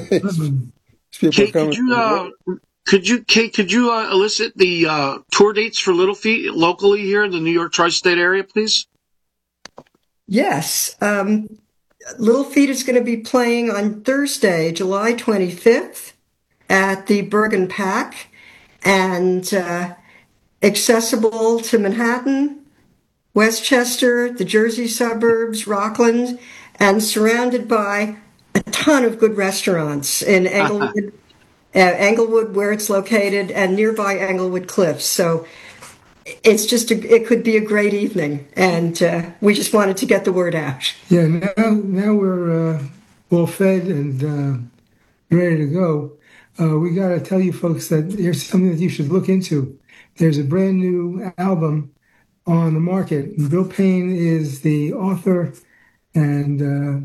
Um, People are Kate, coming from the world. Could you elicit the tour dates for Little Feet locally here in the New York tri-state area, please? yes, Little Feat is going to be playing on Thursday, July 25th at the Bergen Pack, and accessible to Manhattan, Westchester, the Jersey suburbs, Rockland, and surrounded by a ton of good restaurants in Englewood, where it's located, and nearby Englewood Cliffs. So it could be a great evening, and we just wanted to get the word out. Yeah, now we're all fed and ready to go. We got to tell you folks that there's something that you should look into. There's a brand new album on the market. And Bill Payne is the author and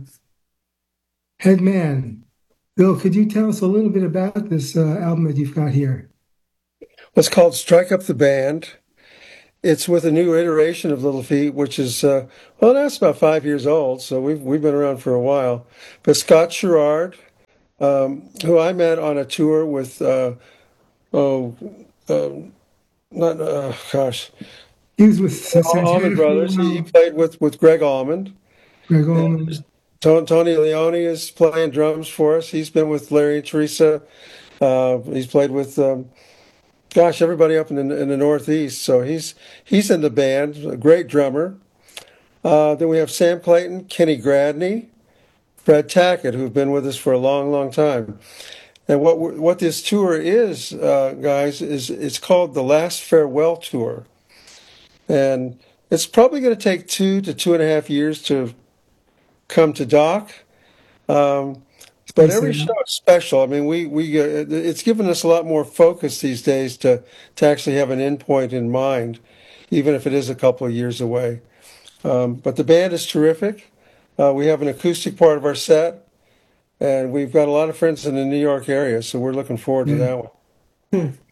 head man. Bill, could you tell us a little bit about this album that you've got here? It's called Strike Up the Band. It's with a new iteration of Little Feat, which is well, that's about 5 years old, so we've been around for a while. But Scott Sherrard, who I met on a tour with oh not gosh He was with Allman Santana for a Brothers. He while. played with Greg Allman. Greg And Allman. Tony Leone is playing drums for us. He's been with Larry and Teresa. He's played with gosh, everybody up in the Northeast. So he's in the band, a great drummer. Then we have Sam Clayton, Kenny Gradney, Fred Tackett, who've been with us for a long, long time. And what this tour is, guys, is it's called the Last Farewell Tour, and it's probably going to take 2 to 2.5 years to come to dock. Um, but Space every out. show is special. I mean, we it's given us a lot more focus these days to actually have an endpoint in mind, even if it is a couple of years away. But the band is terrific. We have an acoustic part of our set, and we've got a lot of friends in the New York area, so we're looking forward to Yeah. that one.